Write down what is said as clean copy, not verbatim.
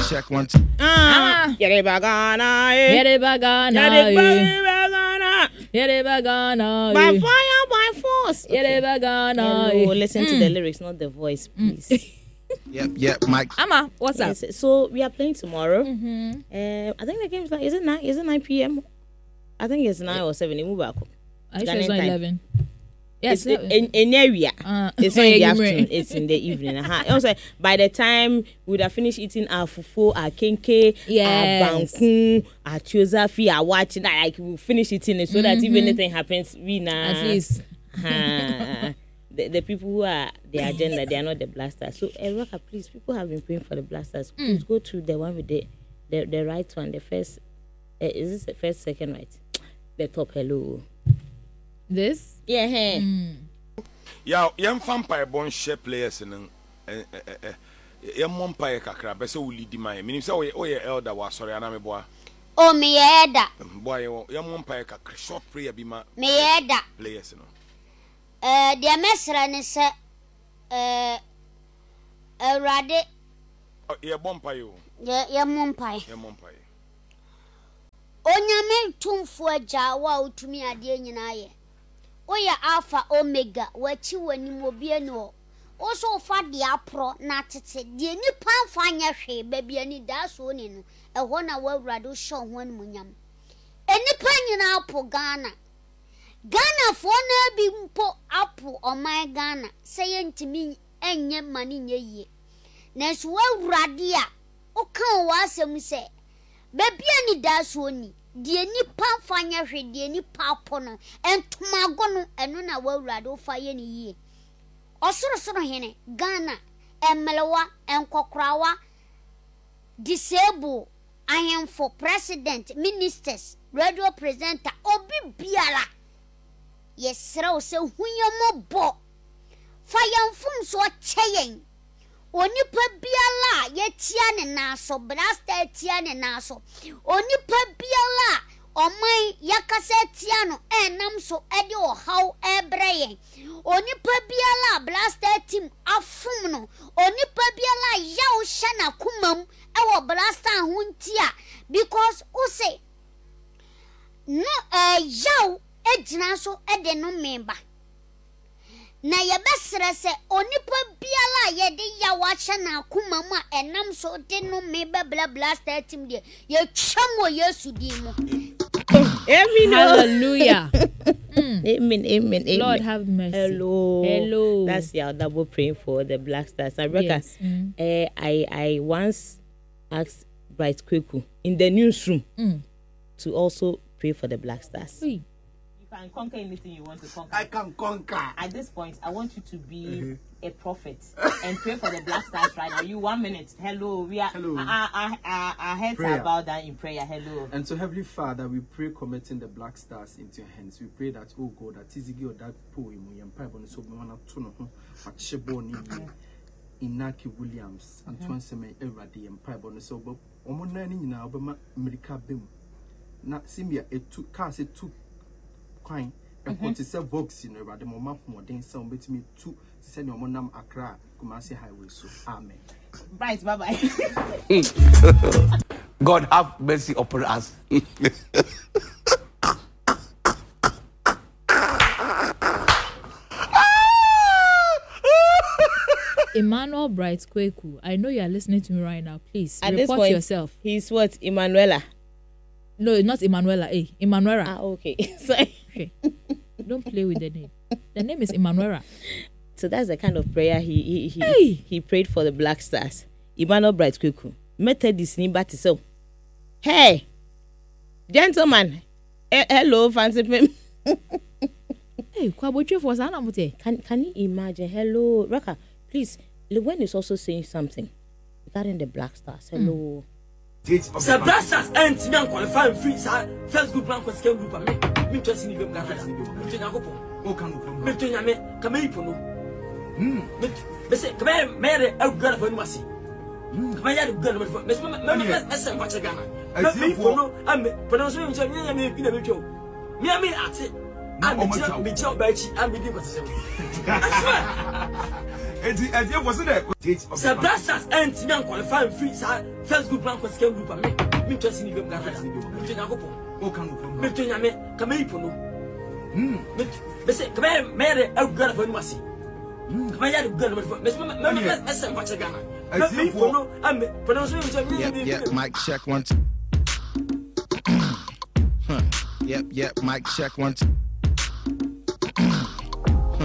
Check one, two. Yerebagana. By fire, by force. Hello, listen to the lyrics, not the voice, please. Yep, Mike. Amma, what's up? Yes, so we are playing tomorrow. I think the game is like, is it 9 p.m.? I think it's 9 or 7. Move back. I sure it's not 11. Yes, it's in area. It's not in the afternoon. It's in the evening. Also, by the time we would have finished eating our fufu, our kenke, our banku, our chozafi, our watching, like we'll finish eating it so that if anything happens, we know. At least. The people who are the agenda, they are not the blasters. So, Rocker, please, people have been praying for the blasters. Please go to the one with the right one, the first. Is this the first, second, right? The top. Hello. This? Yeah. Yeah, young vampire born share players and young vampire kakra. Best will lead my. Meaning, so we elder was sorry, and I'm a boy. Oh, me elder. Boy, young vampire kakra short prayer be my. Me elder. Players, no. The mesra is Rade. Oh, yeah, vampire. Yeah, vampire. Yeah, vampire. Onyame tumfo agya wa utumi ade nyina ye. Oya alpha omega wachi wani mobie no. Oso fa de apro na tete de nipa fa nya hwe ba bia ni da so ni no. Eho na wawrado sho ho an munyam. Enipa nyina apo Ghana for na bi mpo apo oman Ghana se yentimi enye mani nye ye. Na so wawrade a o kan wa asem se Bebia ni da so ni de nipa fanya hwe de nipa po no entomago no eno na wawurade o fa ye ni yie osoro hene Ghana emelewa enkokorawa disable for president ministers radio presenter obi biara yesra o se hunyomo bo fayamfum so cheyen Onipa biala ye tia ne naso blaster tia ne naso onipa biala oman yakase tia no enam so ede o haw ebreye onipa biala blaster team afum no onipa biala yaw shana kumam e wo blaster huntia because o say no yaw ejina so ede no member na yebesere se onipa biala ye de ya wacha na akuma mu enam so de no me bla blaster team de ye twamo yesu di mu. Amen. Hallelujah. Amen. Lord have mercy. Hello. That's your double praying for the Black Stars. Rebecca, yes. I once asked Bright Kweku in the newsroom to also pray for the Black Stars. Oui. You can conquer anything you want to conquer. I can conquer. At this point, I want you to be a prophet and pray for the Black Stars right now. You 1 minute. Hello. We are. Hello. Our heads are bowed down in prayer. Hello. And so, Heavenly Father, we pray committing the Black Stars into your hands. We pray that, oh God, that Tizigi or that poem, we empire on so many tunnel, Macheboni, Inaki Williams, and Twanseme Eradi, empire on so but Omonani in Alabama, America Bim. Not Simia, it took cars, it took quine. And what is a box in the moment more than some bet me to send your monam Accra, Kumasi Highway. So, amen. Right, bye bye. God have mercy upon us. Emmanuel Bright Kweku, I know you are listening to me right now. Please At report this point, yourself. He's what? Emanuela. No, not Emanuela. Emanuela. Ah, okay. Sorry. Okay. Don't play with the name. The name is Emanuela. So that's the kind of prayer he prayed for the Black Stars. Emmanuel Bright Kweku. Methodist ni bati so. Hey, gentlemen. Hello, fancy pim. Hey, kwaboche for sana mute. Can you imagine? Hello, Raka. Please, Lewen is also saying something regarding the Black Stars. Hello. The Black Stars ain't me qualifying free first group rank second group me just ni Black Stars ni me to nyakopo o kan go me to nyame kamaipo no me say kamay mere agura for nimasi kamay ya agura no me say kwache Ghana me no am pronounce me nyame me bi na me twa me am ate am me twa ba chi am bi kwase Eti was it? Sir Blasters and Tinan qualify free first group rank was scale group and me to see them Ghana. Oh, come me, come me, they say, come here, Mary, I've got a mercy. Come here, good Miss Ghana. Yep, mic check 1 2. Yep, mic check 1 2.